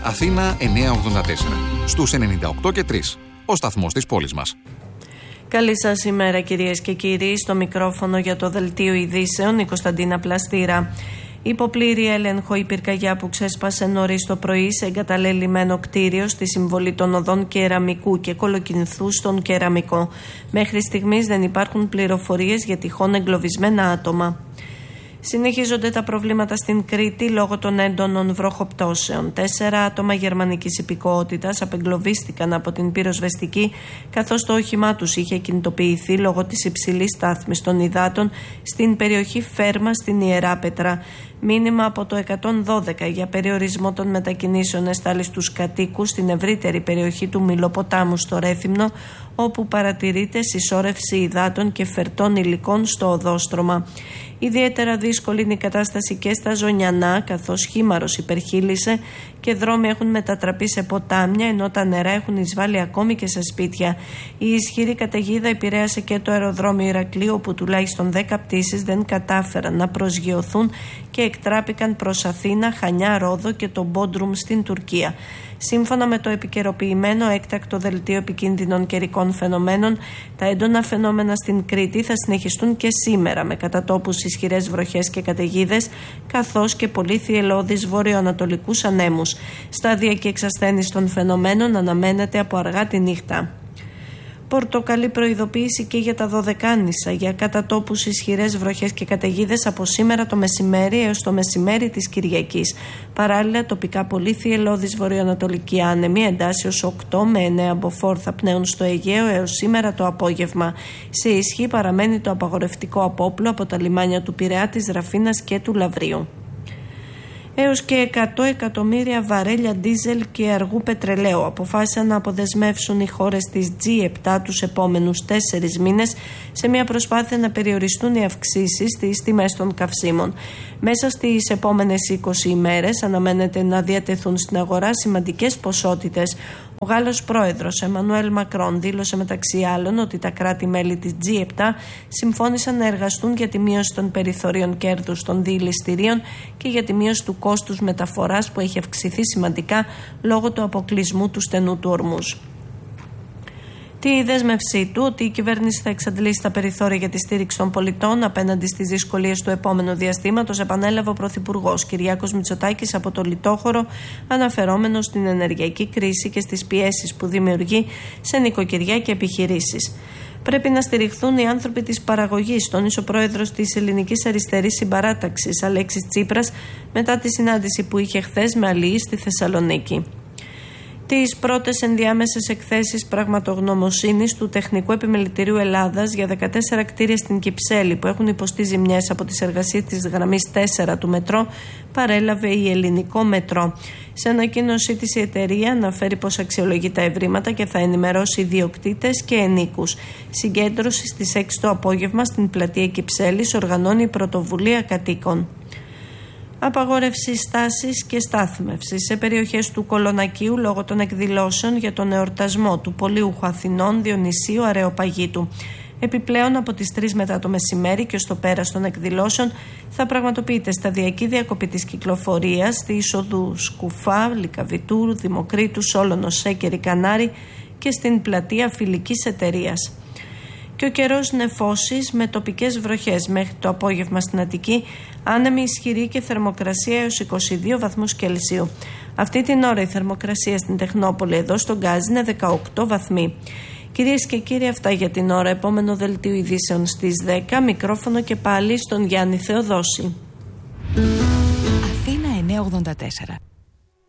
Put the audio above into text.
Αθήνα 984. Στους 98 και 3. Ο σταθμός της πόλης μας. Καλή σας ημέρα κυρίες και κύριοι. Στο μικρόφωνο για το Δελτίο Ειδήσεων η Κωνσταντίνα Πλαστήρα. Υπό πλήρη έλεγχο η πυρκαγιά που ξέσπασε νωρίς το πρωί σε εγκαταλελειμμένο κτίριο στη συμβολή των οδών Κεραμικού και Κολοκυνθού στον Κεραμικό. Μέχρι στιγμής δεν υπάρχουν πληροφορίες για τυχόν εγκλωβισμένα άτομα. Συνεχίζονται τα προβλήματα στην Κρήτη λόγω των έντονων βροχοπτώσεων. 4 άτομα γερμανικής υπηκοότητας απεγκλωβίστηκαν από την πυροσβεστική, καθώς το όχημά τους είχε κινητοποιηθεί λόγω της υψηλής στάθμης των υδάτων στην περιοχή Φέρμα στην Ιεράπετρα. Μήνυμα από το 112 για περιορισμό των μετακινήσεων εστάλει στους κατοίκους στην ευρύτερη περιοχή του Μιλοποτάμου στο Ρέθυμνο, όπου παρατηρείται συσσόρευση υδάτων και φερτών υλικών στο οδόστρωμα. Ιδιαίτερα δύσκολη είναι η κατάσταση και στα Ζωνιανά, καθώς χήμαρος υπερχείλησε και δρόμοι έχουν μετατραπεί σε ποτάμια, ενώ τα νερά έχουν εισβάλει ακόμη και σε σπίτια. Η ισχυρή καταιγίδα επηρέασε και το αεροδρόμιο Ηρακλείου, όπου τουλάχιστον 10 πτήσεις δεν κατάφεραν να προσγειωθούν και εκτράπηκαν προς Αθήνα, Χανιά, Ρόδο και το Μπόντρουμ στην Τουρκία. Σύμφωνα με το επικαιροποιημένο έκτακτο δελτίο επικίνδυνων καιρικών φαινομένων, τα έντονα φαινόμενα στην Κρήτη θα συνεχιστούν και σήμερα, με κατά τόπους ισχυρές βροχές και καταιγίδες, καθώς και πολύ θυελλώδεις βορειοανατολικούς ανέμους. Σταδιακή εξασθένιση των φαινομένων αναμένεται από αργά τη νύχτα. Πορτοκαλί προειδοποίηση και για τα Δωδεκάνησα για κατά τόπους ισχυρές βροχές και καταιγίδες από σήμερα το μεσημέρι έως το μεσημέρι της Κυριακής. Παράλληλα, τοπικά πολύ θυελλώδεις βορειοανατολικοί άνεμοι εντάσσεως 8 με 9 μποφόρ θα πνέουν στο Αιγαίο έως σήμερα το απόγευμα. Σε ισχύ παραμένει το απαγορευτικό απόπλο από τα λιμάνια του Πειραιά, της Ραφίνας και του Λαβρίου. Έως και 100 εκατομμύρια βαρέλια ντίζελ και αργού πετρελαίου αποφάσισαν να αποδεσμεύσουν οι χώρες της G7 τους επόμενους 4 μήνες σε μια προσπάθεια να περιοριστούν οι αυξήσεις στις τιμές των καυσίμων. Μέσα στις επόμενες 20 ημέρες αναμένεται να διατεθούν στην αγορά σημαντικές ποσότητες. Ο Γάλλος πρόεδρος Εμμανουέλ Μακρόν δήλωσε μεταξύ άλλων ότι τα κράτη-μέλη της G7 συμφώνησαν να εργαστούν για τη μείωση των περιθωρίων κέρδους των διηληστηρίων και για τη μείωση του κόστους μεταφοράς που έχει αυξηθεί σημαντικά λόγω του αποκλεισμού του στενού του Ορμούζ. Τη δέσμευσή του ότι η κυβέρνηση θα εξαντλήσει τα περιθώρια για τη στήριξη των πολιτών απέναντι στις δυσκολίες του επόμενου διαστήματος επανέλαβε ο Πρωθυπουργός Κυριάκος Μητσοτάκης από το Λιτόχωρο, αναφερόμενος στην ενεργειακή κρίση και στις πιέσεις που δημιουργεί σε νοικοκυριά και επιχειρήσεις. Πρέπει να στηριχθούν οι άνθρωποι της παραγωγής, τόνισε ο πρόεδρος της Ελληνικής Αριστερής Συμπαράταξης Αλέξης Τσίπρας μετά τη συνάντηση που είχε χθες με αλληλείς στη Θεσσαλονίκη. Τις πρώτες ενδιάμεσες εκθέσεις πραγματογνωμοσύνης του Τεχνικού Επιμελητηρίου Ελλάδας για 14 κτίρια στην Κυψέλη που έχουν υποστεί ζημιές από τις εργασίες της γραμμής 4 του μετρό παρέλαβε η Ελληνικό Μετρό. Σε ανακοίνωσή της η εταιρεία αναφέρει πως αξιολογεί τα ευρήματα και θα ενημερώσει ιδιοκτήτες και ενίκους. Συγκέντρωση στις 6 το απόγευμα στην πλατεία Κυψέλης οργανώνει η Πρωτοβουλία Κατοίκων. Απαγόρευση στάσης και στάθμευσης σε περιοχές του Κολονακίου λόγω των εκδηλώσεων για τον εορτασμό του πολύουχου Αθηνών Διονυσίου Αρεοπαγίτου. Επιπλέον, από τις 3 μετά το μεσημέρι και στο πέρας των εκδηλώσεων θα πραγματοποιείται σταδιακή διακοπή της κυκλοφορίας στη είσοδου Σκουφά, Λυκαβητού, Δημοκρίτου, Σόλωνο, Σέκερη, Κανάρη και στην πλατεία Φιλικής Εταιρείας. Και ο καιρός νεφώσεις με τοπικές βροχές μέχρι το απόγευμα στην Αττική, άνεμη ισχυρή και θερμοκρασία έως 22 βαθμούς Κελσίου. Αυτή την ώρα η θερμοκρασία στην Τεχνόπολη εδώ στον Γκάζ είναι 18 βαθμοί. Κυρίες και κύριοι, αυτά για την ώρα. Επόμενο δελτίο ειδήσεων στις 10. Μικρόφωνο και πάλι στον Γιάννη Θεοδόση. Αθήνα 984.